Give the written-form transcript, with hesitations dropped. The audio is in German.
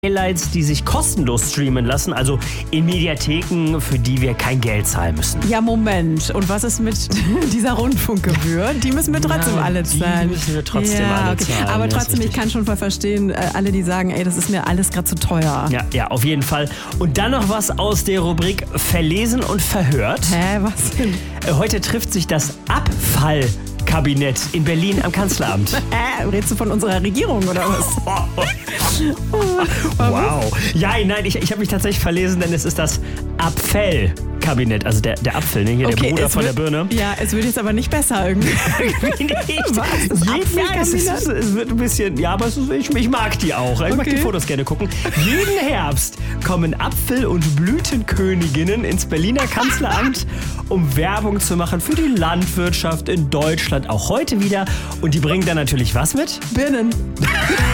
Highlights, die sich kostenlos streamen lassen, also in Mediatheken, für die wir kein Geld zahlen müssen. Ja, Moment. Und was ist mit dieser Rundfunkgebühr? Die müssen wir trotzdem alle zahlen. Die müssen wir trotzdem alle zahlen. Aber trotzdem, ich kann schon voll verstehen, alle, die sagen, ey, das ist mir alles gerade zu teuer. Ja, auf jeden Fall. Und dann noch was aus der Rubrik Verlesen und Verhört. Hä, was denn? Heute trifft sich das Abfallkabinett in Berlin am Kanzleramt. Redest du von unserer Regierung oder was? Wow. Ja, nein, ich habe mich tatsächlich verlesen, denn es ist das Abfallkabinett, also der Apfel, ne? Hier der Bruder von der Birne. Ja, es wird jetzt aber nicht besser irgendwie. Nicht. Was? Das Apfelkabinett? Es wird ein bisschen, ja, aber ich mag die auch. Ich mag die Fotos gerne gucken. Jeden Herbst kommen Apfel- und Blütenköniginnen ins Berliner Kanzleramt, um Werbung zu machen für die Landwirtschaft in Deutschland, auch heute wieder. Und die bringen dann natürlich was mit? Birnen.